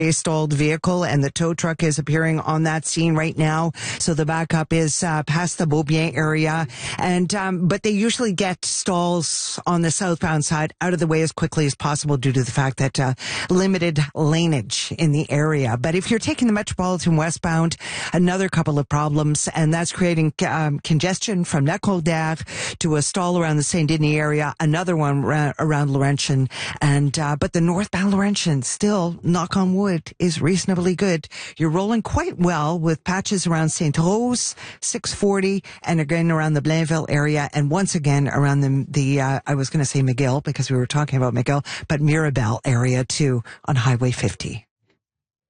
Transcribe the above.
a stalled vehicle, and the tow truck is appearing on that scene right now. So the backup is past the Beaubien area, and but they usually get stalls on the southbound side out of the way as quickly as possible due to the fact that limited laneage in the area. But if you're taking the Metropolitan westbound, another couple of problems, and that's creating congestion from Necroldaire to a stall around the Saint Denis area, another one around Laurentian, and but the northbound Laurentian still, knock on wood, is reasonably good. You're rolling quite well with patches around St. Rose, 640, and again around the Blainville area, and once again around the I was going to say McGill because we were talking about McGill, but Mirabel area too on Highway 50.